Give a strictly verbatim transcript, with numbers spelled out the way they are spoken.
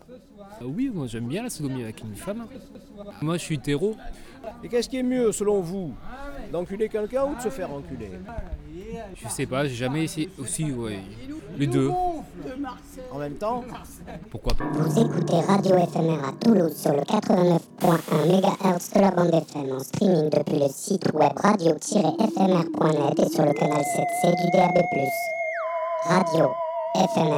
Euh, Oui, moi j'aime bien la sodomie avec une femme. Moi je suis hétéro. Et qu'est-ce qui est mieux selon vous? D'enculer quelqu'un ou de se faire enculer? Je sais pas, j'ai jamais essayé. Aussi, ouais. Les deux. En même temps? Pourquoi pas? Vous écoutez Radio F M R à Toulouse sur le quatre-vingt-neuf virgule un mégahertz de la bande F M en streaming depuis le site web radio tiret f m r point net et sur le canal sept C du D A B plus. Radio F M R.